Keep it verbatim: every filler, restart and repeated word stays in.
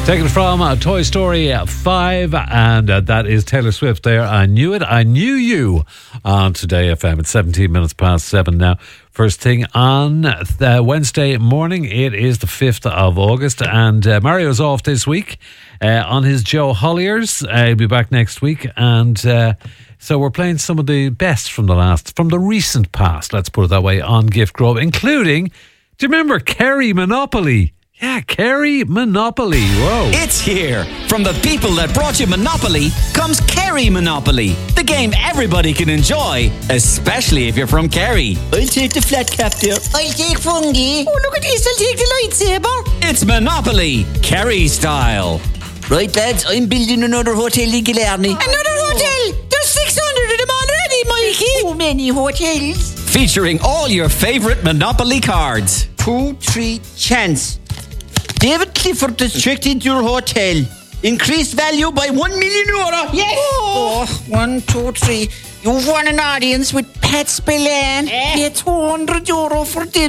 Taken from uh, Toy Story five, and uh, that is Taylor Swift there. I Knew It, I Knew You on Today F M. It's seventeen minutes past seven now. First thing on the Wednesday morning, it is the fifth of August, and uh, Mario's off this week uh, on his Joe Holliers. Uh, he'll be back next week, and uh, so we're playing some of the best from the last, from the recent past, let's put it that way, on Gift Grove, including, do you remember Kerry Monopoly? Yeah, Kerry Monopoly. Whoa. It's here. From the people that brought you Monopoly comes Kerry Monopoly, the game everybody can enjoy, especially if you're from Kerry. I'll take the flat cap there. I'll take fungi. Oh, look at this. I'll take the lightsaber. It's Monopoly, Kerry style. Right, lads, I'm building another hotel in Killarney. Another hotel? There's six hundred of them already, Mikey. Too many hotels. Featuring all your favourite Monopoly cards. Two, three, chance. David Clifford has checked into your hotel. Increased value by one million euro. Yes. Oh, one, two, three. You've won an audience with Pat Spillane. Eh? Pay two hundred euro for dinner.